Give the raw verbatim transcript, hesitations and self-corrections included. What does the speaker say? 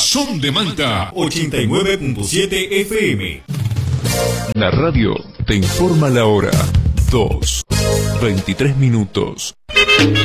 Son de Manta, ochenta y nueve punto siete F M. La radio te informa la hora. dos, veintitrés minutos.